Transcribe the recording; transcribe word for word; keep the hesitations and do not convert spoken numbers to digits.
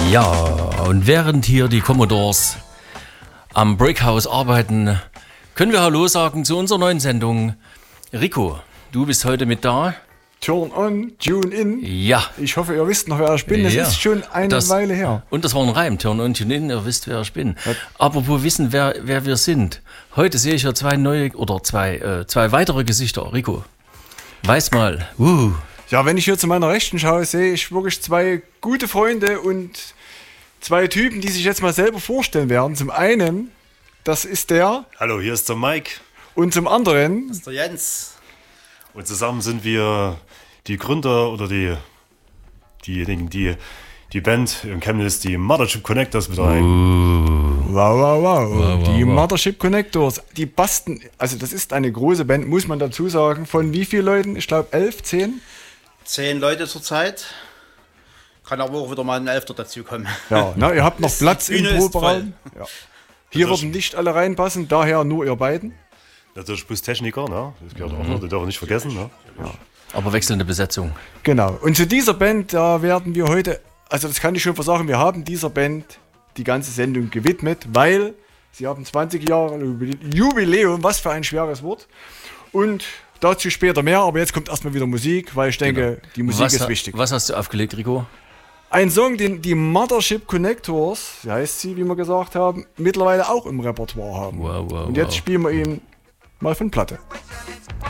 Ja, und während hier die Commodores am Brickhouse arbeiten, können wir Hallo sagen zu unserer neuen Sendung. Rico, du bist heute mit da. Turn on, tune in. Ja. Ich hoffe, ihr wisst noch, wer ich bin. Das ja. ist schon eine das, Weile her. Und das war ein Reim. Turn on, tune in, ihr wisst, wer ich bin. Ja. Apropos wissen, wer, wer wir sind. Heute sehe ich ja zwei neue, oder zwei, äh, zwei weitere Gesichter. Rico, weiß mal. Uh. Ja, wenn ich hier zu meiner Rechten schaue, sehe ich wirklich zwei gute Freunde und zwei Typen, die sich jetzt mal selber vorstellen werden. Zum einen, das ist der... Hallo, hier ist der Mike. Und zum anderen... Das ist der Jens. Und zusammen sind wir die Gründer oder die diejenigen, die die Band in Chemnitz, die Mothership Connectors mit rein. Wow, wow, wow. wow, die wow. Mothership Connectors, die basten, also das ist eine große Band, muss man dazu sagen. Von wie vielen Leuten? Ich glaube elf, zehn? Zehn Leute zurzeit. Kann aber auch wieder mal ein Elfter dazu kommen. Ja, na, ihr habt noch Platz im Proberaum. Ja. Hier Das würden nicht alle reinpassen, daher nur ihr beiden. Natürlich plus Techniker, ne? Das gehört auch noch, das darf man nicht vergessen. Ne? Ja. Aber wechselnde Besetzung. Genau. Und zu dieser Band, da werden wir heute, also das kann ich schon versagen, wir haben dieser Band die ganze Sendung gewidmet, weil sie haben zwanzig Jahre Jubiläum, was für ein schweres Wort. Und dazu später mehr, aber jetzt kommt erstmal wieder Musik, weil ich denke, genau. die Musik was, ist wichtig. Was hast du aufgelegt, Rico? Ein Song, den die Mothership Connectors, wie heißt sie, wie wir gesagt haben, mittlerweile auch im Repertoire haben. Wow, wow, Und jetzt wow. spielen wir ihn mal von Platte.